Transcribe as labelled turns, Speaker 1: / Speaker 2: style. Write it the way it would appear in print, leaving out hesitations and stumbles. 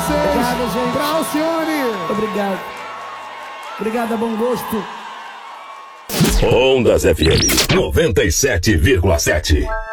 Speaker 1: vocês.
Speaker 2: Obrigado, gente.
Speaker 1: Pra Alcione.
Speaker 2: Obrigado. Obrigado, a bom gosto.
Speaker 3: Ondas FM 97,7.